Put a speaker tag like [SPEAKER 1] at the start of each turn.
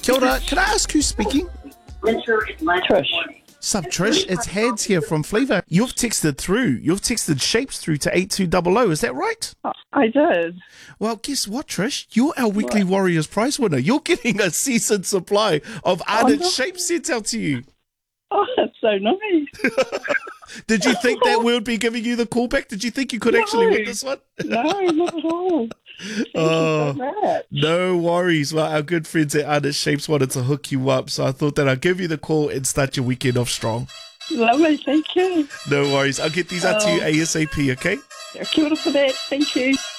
[SPEAKER 1] Kia ora. Can I ask who's speaking?
[SPEAKER 2] Trish.
[SPEAKER 1] Sup, Trish? It's Hads here from Flavour. You've texted through. You've texted shapes through to 8200. Is that right?
[SPEAKER 2] I did.
[SPEAKER 1] Well, guess what, Trish? You're our Weekly Warriors prize winner. You're getting a seasoned supply of ardent shapes sent out to you.
[SPEAKER 2] Oh, that's so nice.
[SPEAKER 1] Did you think that we would be giving you the call back? Did you think you could actually win this one?
[SPEAKER 2] No, not at all. Thank you so much.
[SPEAKER 1] No worries. Well, our good friends at Ardent Shapes wanted to hook you up, so I thought that I'd give you the call and start your weekend off strong.
[SPEAKER 2] Lovely, thank you.
[SPEAKER 1] No worries. I'll get these out to you ASAP, okay?
[SPEAKER 2] Kia ora for that. Thank you.